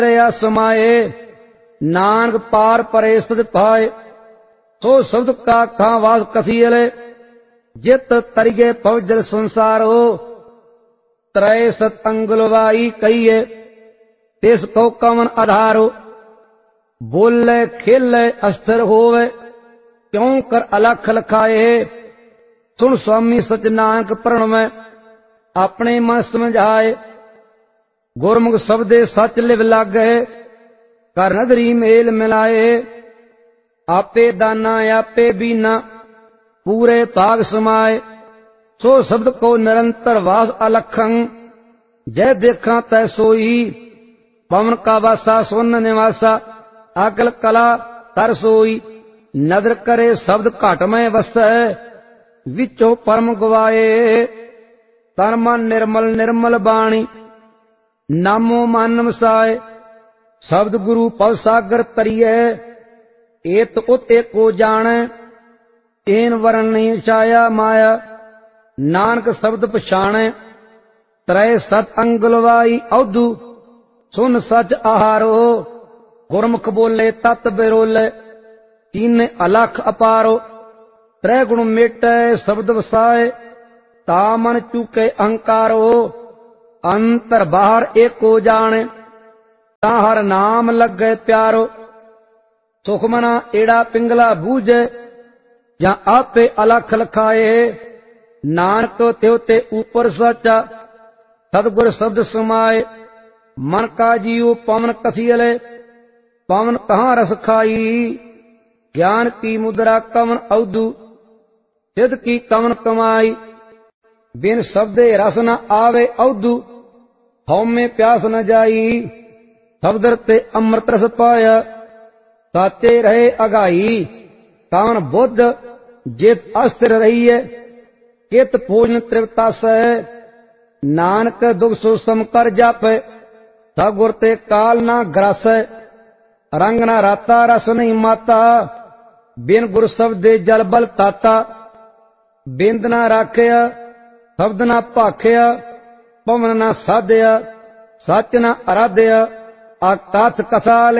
ਰਿਆ ਸਮਾਏ ਨਾਨਕ ਪਾਰ ਪਰੇ ਸਦ ਪਾਏ। ਸੋ ਸ਼ਬਦ ਕਾ ਖਾਂ ਵਾਸ ਕਥੀਲੇ ਜਿਤ ਤਰੀਏ ਪਵਜਲ ਸੰਸਾਰੋ ਤ੍ਰੈ ਸਤ ਅੰਗਲਵਾਈ ਕਹੀਏ ਤਿਸ ਕੋ ਕਵਨ ਆਧਾਰੋ। ਬੋਲੇ ਖੇਲੇ ਅਸਥਿਰ ਹੋਵੇ ਕਿਉ ਕਰ ਅਲਖ ਲਖਾਏ। ਸੁਣ ਸੁਆਮੀ ਸਚ ਨਾਨਕ ਪ੍ਰਣਵੈ ਆਪਣੇ ਮਨ ਸਮਝਾਏ। ਗੁਰਮੁਖ ਸਬਦੇ ਸਚ ਲਿਵ ਲਾਗੈ ਕਰ ਨਦਰੀ ਮੇਲ ਮਿਲਾਏ। ਆਪੇ ਦਾਨਾ ਆਪੇ ਬੀਨਾ ਪੂਰੇ ਭਾਗ ਸਮਾਏ। ਸੋ ਸ਼ਬਦ ਕੋ ਨਿਰੰਤਰ ਵਾਸ ਅਲਖੰ ਜੈ ਦੇਖਾਂ ਤੈ ਸੋਈ। ਪਵਨ ਕਾ ਵਾਸਾ ਸੁਨ ਨਿਵਾਸਾ ਅਕਲ ਕਲਾ ਤਰ ਸੋਈ। ਨਦਰ ਕਰੇ ਸ਼ਬਦ ਘਟ ਮੈਂ ਵਸੈ ਵਿੱਚੋਂ ਪਰਮ ਗਵਾਏ। ਤਨ ਮਨ ਨਿਰਮਲ ਨਿਰਮਲ ਬਾਣੀ ਨਾਮੋ ਮਨ ਵਸਾਏ। ਸ਼ਬਦ ਗੁਰੂ ਪਵ ਸਾਗਰ ਤਰੀਐ ਏਤ ਉਤ ਏਕੋ ਜਾਣੈ। ਏਨ ਵਰਨ ਨਹੀਂ ਛਾਇਆ ਮਾਇਆ ਨਾਨਕ ਸ਼ਬਦ ਪਛਾਣੈ। ਤ੍ਰੈ ਸਤ ਅੰਗ ਲਵਾਈ ਔਧੂ ਸੁਨ ਸਚ ਆਹਾਰੋ। ਗੁਰਮੁਖ ਬੋਲੇ ਤਤ ਬਿਰੋਲੇ ਤੀਨੇ ਅਲਖ ਅਪਾਰੋ। ਤ੍ਰੈ ਗੁਣ ਮੇਟੈ ਸ਼ਬਦ ਵਸਾਏ ਤਾ ਮਨ ਚੁਕੇ ਅਹੰਕਾਰੋ। ਅੰਤਰ ਬਾਹਰ ਏਕੋ ਜਾਣੈ ਤਾ ਹਰ ਨਾਮ ਲੱਗੈ ਪਿਆਰੋ। ਸੁਖਮਨਾ ਏੜਾ ਪਿੰਗਲਾ ਬੂਝੈ ਜਾਂ ਆਪੇ ਅਲਖ ਲਖਾਏ। ਨਾਨਕ ਤਿਉ ਤੇ ਉਪਰ ਸਾਚਾ ਸਤਿਗੁਰ ਸ਼ਬਦ ਸਮਾਏ। ਮਨ ਕਾ ਜੀਉ ਪਵਨ ਕਥੀਲੇ ਪਵਨ ਕਹਾਂ ਰਸ ਖਾਈ। ਗਿਆਨ ਕੀ ਮੁਦਰਾ ਕਵਨ ਔਧੂ ਸਿਧ ਕੀ ਕਵਨ ਕਮਾਈ। ਬਿਨ ਸ਼ਬਦੇ ਰਸ ਨ ਆਵੇ ਔਧੂ ਹਉਮੈ ਪਿਆਸ ਨ ਜਾਈ। ਸ਼ਬਦ ਤੇ ਅੰਮ੍ਰਿਤ ਰਸ ਪਾਇਆ ਸਾਚੇ ਰਹੇ ਅਗਾਈ। ਕਾਨ ਬੁੱਧ ਜਿਤ ਅਸਥਿਰ ਰਹੀਏ ਕਿਤ ਭੋਜਨ ਤ੍ਰਿਪਤਾਸੈ। ਨਾਨਕ ਦੁਖ ਸੁ ਸਮ ਕਰ ਜਾਪੈ ਸਤਿਗੁਰ ਤੇ ਕਾਲ ਨਾ ਗਰਾਸੈ। ਰੰਗ ਨਾ ਰਾਤਾ ਰਸ ਨਹੀਂ ਮਾਤਾ ਬਿਨ ਗੁਰ ਸ਼ਬਦੇ ਜਲ ਬਲ ਤਾਤਾ। ਬਿੰਦ ਨਾ ਰਾਖਿਆ ਸ਼ਬਦ ਨਾ ਭਾਖਿਆ ਪਵਨ ਨਾ ਸਾਧਿਆ ਸੱਚ ਨਾ ਅਰਾਧਿਆ। ਅਕਥ ਕਥਾ